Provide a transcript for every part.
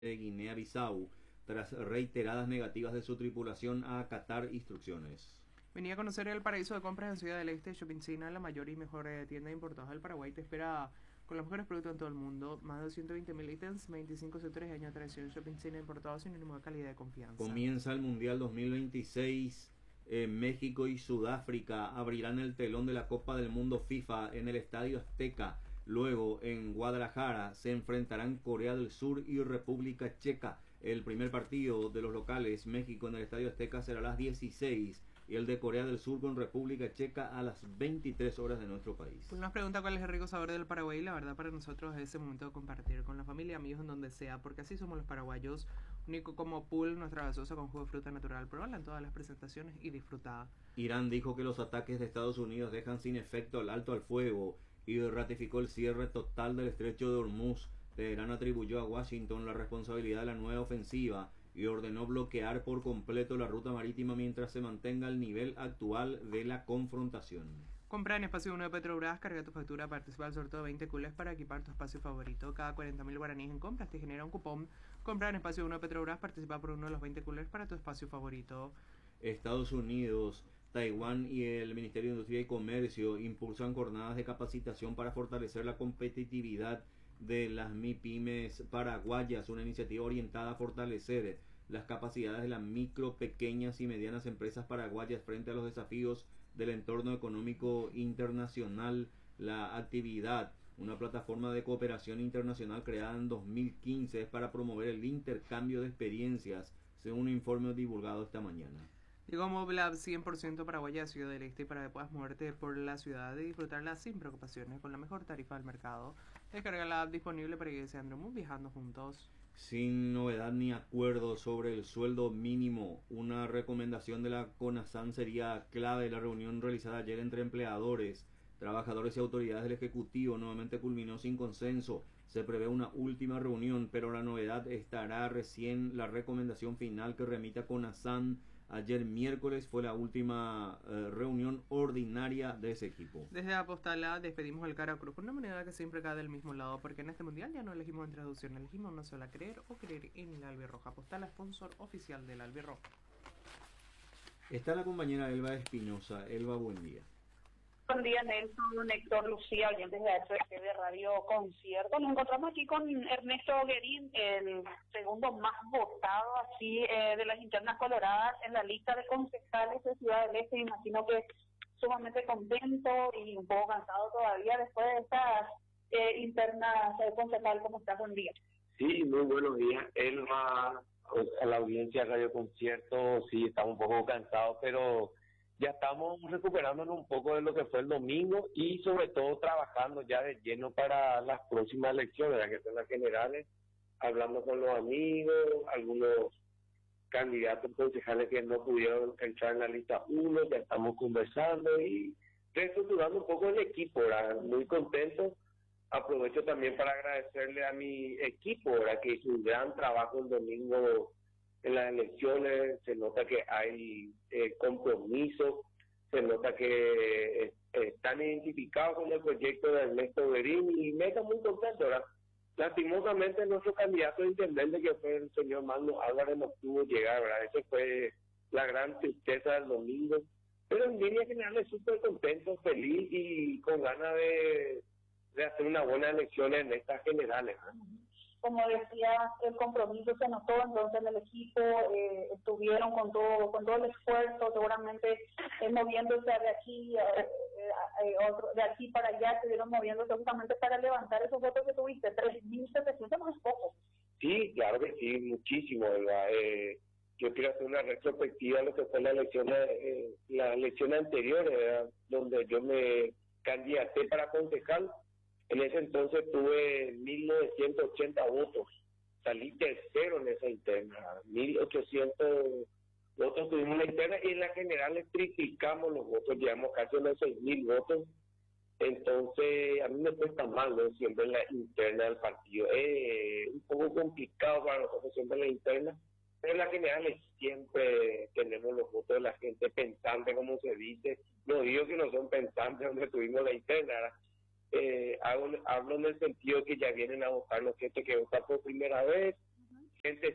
de Guinea-Bissau tras reiteradas negativas de su tripulación a acatar instrucciones. Venía a conocer el paraíso de compras en Ciudad del Este. Shopping China, la mayor y mejor tienda de importados del Paraguay, te espera con los mejores productos en todo el mundo. Más de 220.000 ítems, 25 sectores de años de tradición. Shopping China, importados sinónimo de calidad y confianza. Comienza el Mundial 2026. México y Sudáfrica abrirán el telón de la Copa del Mundo FIFA en el Estadio Azteca. Luego, en Guadalajara, se enfrentarán Corea del Sur y República Checa. El primer partido de los locales, México, en el Estadio Azteca, será a las 16 y el de Corea del Sur con República Checa a las 23 horas de nuestro país. Pues nos pregunta cuál es el rico sabor del Paraguay. La verdad, para nosotros es ese momento de compartir con la familia, amigos, en donde sea, porque así somos los paraguayos. Único como Pool, nuestra gaseosa con jugo de fruta natural. Pruébala en todas las presentaciones y disfrutada. Irán dijo que los ataques de Estados Unidos dejan sin efecto el alto al fuego y ratificó el cierre total del estrecho de Hormuz. Teherán atribuyó a Washington la responsabilidad de la nueva ofensiva y ordenó bloquear por completo la ruta marítima mientras se mantenga el nivel actual de la confrontación. Compra en Espacio 1 de Petrobras, carga tu factura, participa del sorteo de 20 culés para equipar tu espacio favorito. Cada 40.000 guaraníes en compras te genera un cupón. Compra en Espacio 1 de Petrobras, participa por uno de los 20 culés para tu espacio favorito. Estados Unidos, Taiwán y el Ministerio de Industria y Comercio impulsan jornadas de capacitación para fortalecer la competitividad de las MIPYMES paraguayas, una iniciativa orientada a fortalecer las capacidades de las micro, pequeñas y medianas empresas paraguayas frente a los desafíos del entorno económico internacional. La actividad, una plataforma de cooperación internacional creada en 2015, es para promover el intercambio de experiencias, según un informe divulgado esta mañana. Llegó MobileApp 100% paraguaya a Ciudad del Este para que puedas moverte por la ciudad y disfrutarla sin preocupaciones con la mejor tarifa del mercado. Descarga la app disponible para que se andemos viajando juntos. Sin novedad ni acuerdo sobre el sueldo mínimo, una recomendación de la CONASAN sería clave. La reunión realizada ayer entre empleadores, trabajadores y autoridades del Ejecutivo nuevamente culminó sin consenso. Se prevé una última reunión, pero la novedad estará recién la recomendación final que remita CONASAN. Ayer miércoles fue la última reunión ordinaria de ese equipo. Desde Apostala despedimos el cara cruz con una moneda que siempre cae del mismo lado, porque en este mundial ya no elegimos entre traducción, elegimos una sola: creer o creer en la albirroja. Apostala, sponsor oficial de la albirroja. Está la compañera Elba Espinosa. Elba, buen día. Buen día, Nelson, Héctor, Lucía, oyentes de HFC de Radio Concierto. Nos encontramos aquí con Ernesto Guerín, el segundo más votado así de las internas coloradas en la lista de concejales de Ciudad del Este. Imagino que sumamente contento y un poco cansado todavía después de estas internas concejal. ¿Cómo estás? Buen día. Sí, muy buenos días. Elba, a la audiencia de Radio Concierto, sí, estamos un poco cansados, pero ya estamos recuperándonos un poco de lo que fue el domingo y sobre todo trabajando ya de lleno para las próximas elecciones, que son las generales, hablando con los amigos, algunos candidatos concejales que no pudieron entrar en la lista 1, ya estamos conversando y reestructurando un poco el equipo, ¿verdad? Muy contento. Aprovecho también para agradecerle a mi equipo, ¿verdad?, que hizo un gran trabajo el domingo en las elecciones. Se nota que hay compromiso, se nota que están identificados con el proyecto de Ernesto Guerín y me está muy contento, ¿verdad? Lastimosamente nuestro candidato a intendente, que fue el señor Magno Álvarez, no pudo llegar, ¿verdad? Esa fue la gran tristeza del domingo, pero en línea general súper contento, feliz y con ganas de hacer una buena elección en estas generales, ¿verdad? Como decía, el compromiso se notó entonces en el equipo, estuvieron con todo el esfuerzo, seguramente moviéndose de aquí de aquí para allá, estuvieron moviéndose justamente para levantar esos votos que tuviste, 3.700, no es poco. Sí, claro que sí, muchísimo, ¿verdad? Yo quiero hacer una retrospectiva de lo que fue la elección anterior, ¿verdad?, donde yo me candidaté para concejal. En ese entonces tuve 1.980 votos, salí tercero en esa interna, 1.800 votos tuvimos en la interna y en la general triplicamos los votos, llevamos casi unos 6.000 votos. Entonces a mí me cuesta mal, ¿no?, siempre en la interna del partido, un poco complicado para nosotros siempre en la interna, pero en la general siempre tenemos los votos de la gente pensante, como se dice. No digo que no son pensantes donde tuvimos la interna, ¿verdad? Hablo en el sentido que ya vienen a votar los gente que vota por primera vez,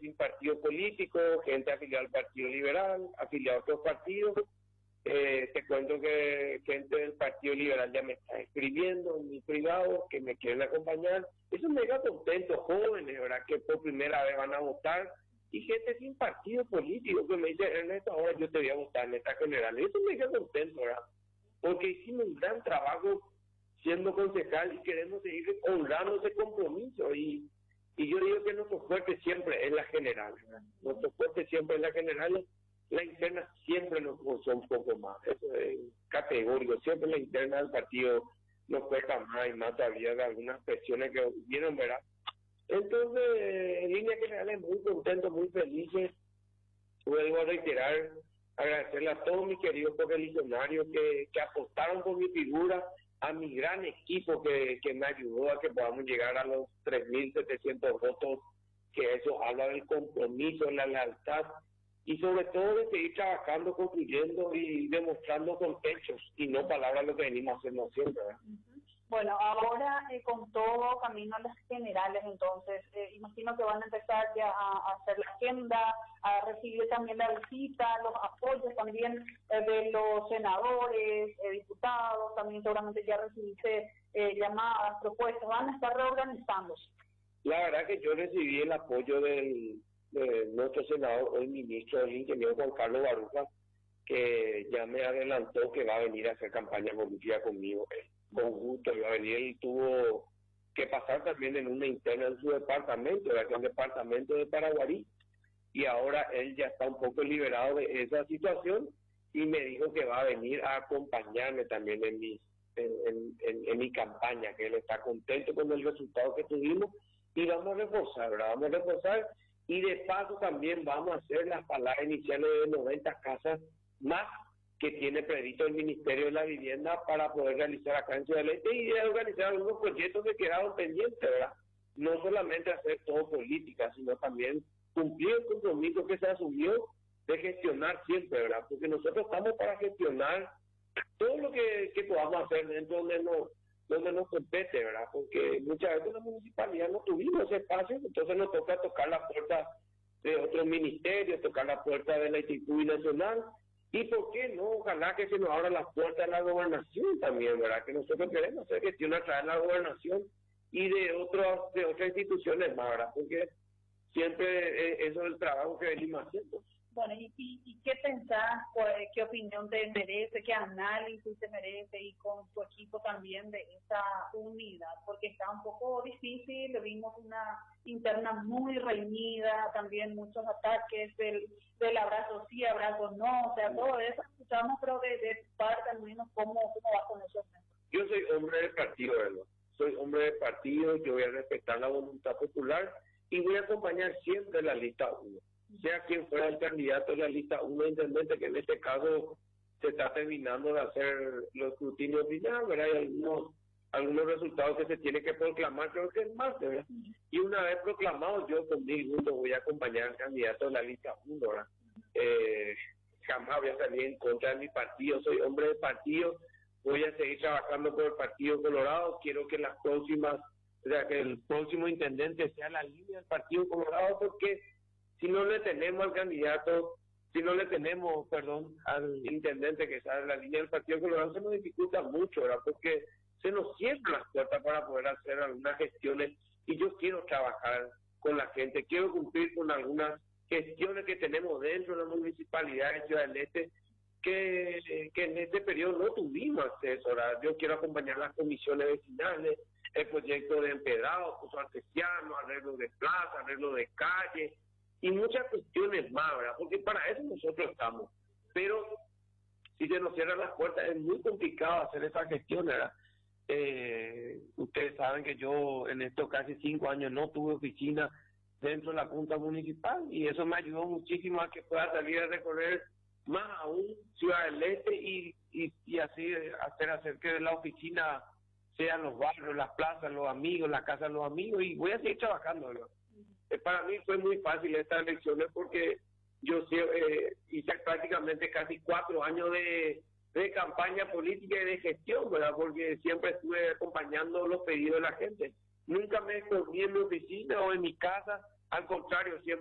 sin partido político, gente afiliada al Partido Liberal, afiliada a otros partidos. Te cuento que gente del Partido Liberal ya me está escribiendo en mi privado, que me quieren acompañar. Eso me deja contento, jóvenes, ¿verdad?, que por primera vez van a votar, y gente sin partido político que me dice, Ernesto, ahora yo te voy a votar en esta general. Eso me deja contento, ¿verdad?, porque hicimos un gran trabajo siendo concejal y queremos seguir honrando ese compromiso. Y yo digo que nuestro fuerte siempre es la general, ¿verdad? Nuestro fuerte siempre es la general. La interna siempre nos costó un poco más, eso es categórico, siempre la interna del partido nos cuesta más y más todavía de algunas presiones que hubieron, ¿verdad? Entonces, en línea general, muy contento, muy felices. Vuelvo a reiterar, agradecerle a todos mis queridos correligionarios que apostaron por mi figura, a mi gran equipo que me ayudó a que podamos llegar a los 3.700 votos, que eso habla del compromiso, la lealtad, y sobre todo de seguir trabajando, construyendo y demostrando con hechos y no palabras lo que venimos haciendo siempre, ¿verdad? Bueno, ahora con todo camino a las generales, entonces imagino que van a empezar ya a hacer la agenda, a recibir también la visita, los apoyos también de los senadores, diputados, también seguramente ya recibiste llamadas, propuestas, van a estar reorganizándose. La verdad que yo recibí el apoyo de nuestro senador, el ministro, el ingeniero Juan Carlos Baruja, que ya me adelantó que va a venir a hacer campaña política conmigo. Con gusto iba a venir. Él tuvo que pasar también en una interna en su departamento, que es el departamento de Paraguarí, y ahora él ya está un poco liberado de esa situación y me dijo que va a venir a acompañarme también en mi campaña, que él está contento con el resultado que tuvimos y vamos a reforzar, ¿verdad? Vamos a reforzar. Y de paso también vamos a hacer las paladas iniciales de 90 casas más que tiene previsto el Ministerio de la Vivienda para poder realizar acá en Ciudad del Este y de organizar algunos proyectos que quedaron pendientes, ¿verdad? No solamente hacer todo política, sino también cumplir el compromiso que se asumió de gestionar siempre, ¿verdad? Porque nosotros estamos para gestionar todo lo que podamos hacer dentro de donde nos compete, ¿verdad? Porque muchas veces en la municipalidad no tuvimos ese espacio, entonces nos toca tocar la puerta de otros ministerios, tocar la puerta de la institución nacional, y por qué no, ojalá que se nos abran las puertas de la gobernación también, ¿verdad? Que nosotros queremos hacer gestión a través de la gobernación y de otras instituciones más, ¿verdad? Porque siempre eso es el trabajo que venimos haciendo. Bueno, ¿y qué pensás, qué opinión te merece, qué análisis te merece y con tu equipo también de esa unidad? Porque está un poco difícil, vimos una interna muy reñida, también muchos ataques del abrazo sí, abrazo no, o sea, todo eso escuchamos, pero de parte al menos cómo va con eso. Yo soy hombre del partido, ¿verdad? Soy hombre del partido, yo voy a respetar la voluntad popular y voy a acompañar siempre la lista 1. Sea quien fuera el candidato de la lista 1 intendente, que en este caso se está terminando de hacer los escrutinios finales, ¿verdad? Hay algunos resultados que se tiene que proclamar, creo que es más, ¿verdad? Y una vez proclamado, yo con mi gusto voy a acompañar al candidato de la lista 1, ¿verdad? Jamás voy a salir en contra de mi partido, soy hombre de partido, voy a seguir trabajando por el Partido Colorado, quiero que las próximas, o sea, que el próximo intendente sea la línea del Partido Colorado, porque si no le tenemos al candidato, al intendente que sale en la línea del Partido Colorado, se nos dificulta mucho, ¿verdad? Porque se nos cierran las puertas para poder hacer algunas gestiones y yo quiero trabajar con la gente, quiero cumplir con algunas gestiones que tenemos dentro de la municipalidad de Ciudad del Este que en este periodo no tuvimos acceso, ¿verdad? Yo quiero acompañar las comisiones vecinales, el proyecto de empedrado, curso artesiano, arreglo de plaza, arreglo de calle, y muchas cuestiones más, ¿verdad? Porque para eso nosotros estamos. Pero si se nos cierran las puertas es muy complicado hacer esa gestión, ¿verdad? Ustedes saben que yo en estos casi 5 años no tuve oficina dentro de la Junta Municipal y eso me ayudó muchísimo a que pueda salir a recorrer más aún Ciudad del Este y así hacer que la oficina sean los barrios, las plazas, los amigos, las casas de los amigos, y voy a seguir trabajando, ¿verdad? Para mí fue muy fácil estas elecciones porque yo hice prácticamente casi 4 años de campaña política y de gestión, ¿verdad? Porque siempre estuve acompañando los pedidos de la gente. Nunca me escondí en mi oficina o en mi casa, al contrario, siempre